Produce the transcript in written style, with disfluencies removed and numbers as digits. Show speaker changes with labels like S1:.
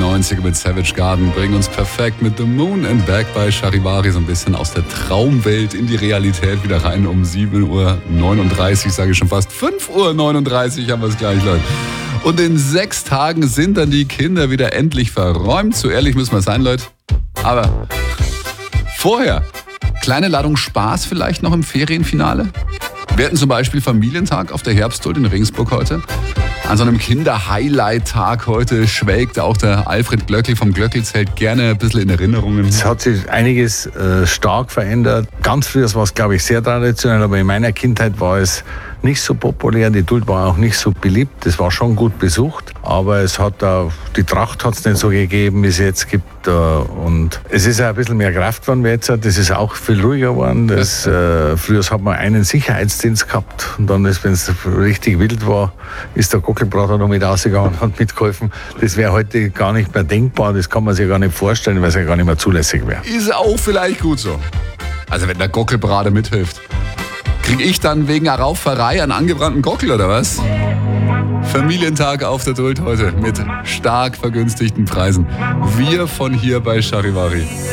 S1: 90er mit Savage Garden bringen uns perfekt mit The Moon and Back bei Charivari so ein bisschen aus der Traumwelt in die Realität wieder rein. Um 7:39 Uhr, sage ich schon fast 5:39 Uhr haben wir es gleich, Leute. Und in 6 Tagen sind dann die Kinder wieder endlich verräumt. So ehrlich müssen wir sein, Leute. Aber vorher, kleine Ladung Spaß vielleicht noch im Ferienfinale. Wir hatten zum Beispiel Familientag auf der Herbstult in Regensburg heute. An so einem Kinder-Highlight-Tag heute schwelgt auch der Alfred Glöckli vom Glöckli-Zelt gerne ein bisschen in Erinnerungen.
S2: Es hat sich einiges stark verändert. Ganz früher war es, glaube ich, sehr traditionell, aber in meiner Kindheit war es nicht so populär. Die Dult war auch nicht so beliebt. Das war schon gut besucht, aber es hat auch, die Tracht hat es nicht so gegeben, wie es jetzt gibt. Und es ist auch ein bisschen mehr Kraft geworden wie jetzt. Das ist auch viel ruhiger geworden. Früher hat man einen Sicherheitsdienst gehabt und dann, wenn es richtig wild war, ist der Gockelbrater noch mit rausgegangen und hat mitgeholfen. Das wäre heute gar nicht mehr denkbar. Das kann man sich gar nicht vorstellen, weil es ja gar nicht mehr zulässig wäre.
S1: Ist auch vielleicht gut so. Also wenn der Gockelbrater mithilft. Krieg ich dann wegen einer Rauferei einen angebrannten Gockel oder was? Familientag auf der Dult heute mit stark vergünstigten Preisen. Wir von hier bei Charivari.